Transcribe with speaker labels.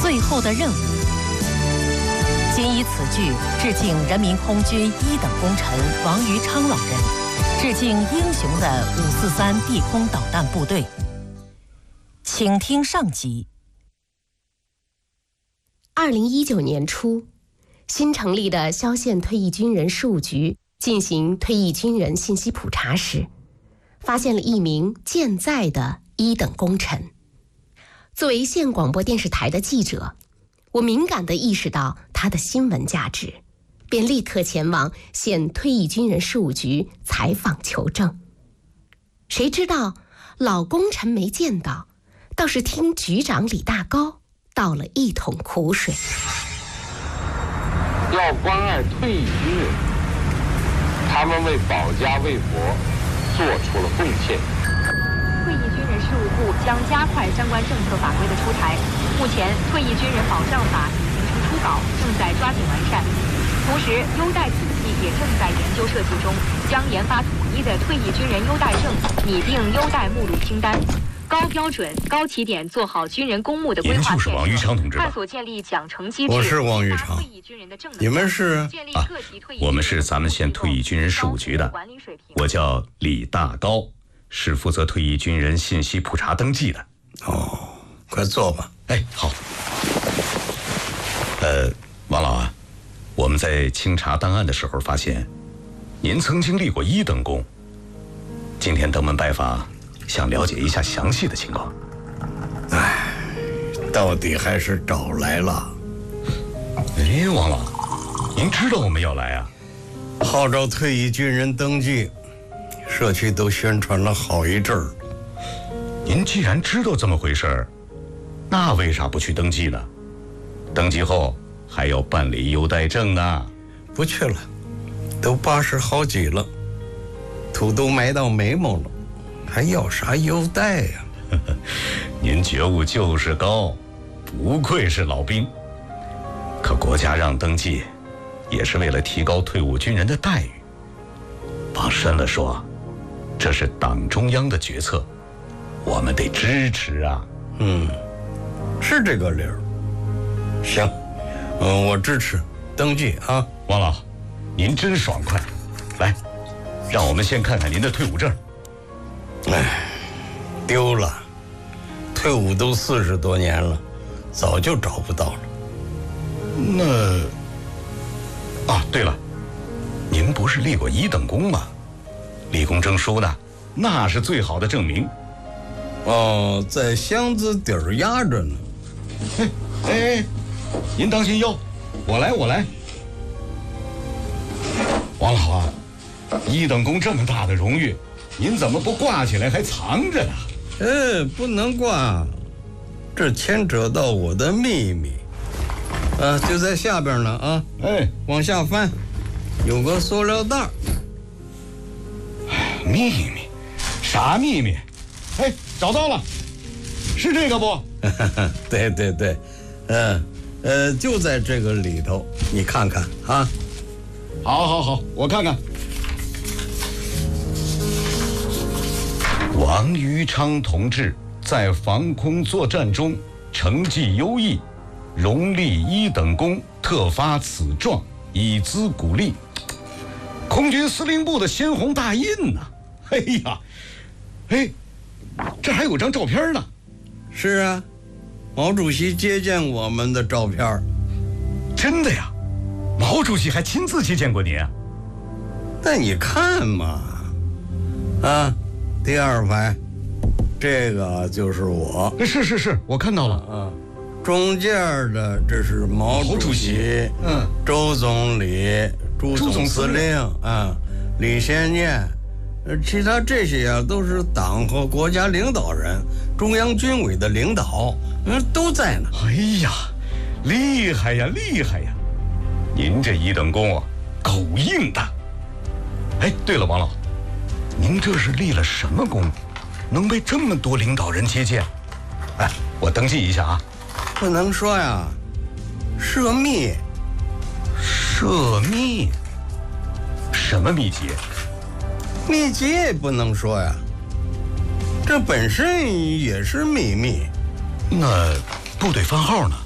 Speaker 1: 最后的任务。仅以此句致敬人民空军1等功臣王于昌老人，致敬英雄的543地空导弹部队。请听上集。
Speaker 2: 2019年初，新成立的萧县退役军人事务局进行退役军人信息普查时，发现了一名健在的1等功臣。作为县广播电视台的记者，我敏感地意识到他的新闻价值，便立刻前往县退役军人事务局采访求证。谁知道老功臣没见到，倒是听局长李大高倒了一桶苦水。
Speaker 3: 要关爱退役军人，他们为保家卫国做出了贡献。
Speaker 4: 退役军人事务部将加快相关政策法规的出台。目前，退役军人保障法已形成初稿，正在抓紧完善。同时，优待体系也正在研究设计中，将研发统一的退役军人优待证，拟定优待目录清单。高标准、高起点，做好军人公募的规划建设。
Speaker 5: 您就是王玉昌同志吧？
Speaker 4: 探索建立奖惩机制。
Speaker 6: 我是王玉昌。你们是？
Speaker 5: 我们是咱们县退役军人事务局的。我叫李大高，是负责退役军人信息普查登记的。
Speaker 6: 哦，快坐吧。
Speaker 5: 哎，好。王老啊，我们在清查档案的时候发现，您曾经立过1等功。今天登门拜访，想了解一下详细的情况。
Speaker 6: 哎，到底还是找来了。
Speaker 5: 哎，王老，您知道我们要来啊？
Speaker 6: 号召退役军人登记，社区都宣传了好一阵儿。
Speaker 5: 您既然知道这么回事儿，那为啥不去登记呢？登记后还要办理优待证呢。
Speaker 6: 不去了，都80好几了，土都埋到眉毛了，还要啥优待呀？
Speaker 5: 您觉悟就是高，不愧是老兵。可国家让登记，也是为了提高退伍军人的待遇。往深了说，这是党中央的决策，我们得支持啊。
Speaker 6: 是这个理儿。行，我支持登记啊。
Speaker 5: 王老，您真爽快。来，让我们先看看您的退伍证。
Speaker 6: 哎，丢了，退伍都40多年了，早就找不到了。
Speaker 5: 对了，您不是立过1等功吗？立功证书呢？那是最好的证明。
Speaker 6: 哦，在箱子底儿压着呢。
Speaker 5: 哎，您当心腰，我来。王老啊，1等功这么大的荣誉，您怎么不挂起来还藏着呢？
Speaker 6: 不能挂，这牵扯到我的秘密。就在下边呢啊！往下翻，有个塑料袋。
Speaker 5: 秘密？啥秘密？找到了，是这个不？
Speaker 6: 对，就在这个里头，你看看啊。
Speaker 5: 好，我看看。王于昌同志在防空作战中成绩优异，荣立1等功，特发此状，以资鼓励。空军司令部的鲜红大印呐！这还有张照片呢。
Speaker 6: 是啊，毛主席接见我们的照片。
Speaker 5: 真的呀？毛主席还亲自接见过您啊？
Speaker 6: 那你看嘛，第2排，这个就是我。
Speaker 5: 是，我看到了。
Speaker 6: 中间的这是毛主席，周总理、朱总司令，李先念，其他这些都是党和国家领导人、中央军委的领导，都在呢。
Speaker 5: 厉害呀！您这1等功啊，够硬的。对了，王老，您这是立了什么功，能被这么多领导人接见？我登记一下啊。
Speaker 6: 不能说呀，涉密。
Speaker 5: 涉密？什么秘籍？
Speaker 6: 秘籍也不能说呀，这本身也是秘密。
Speaker 5: 那部队番号呢？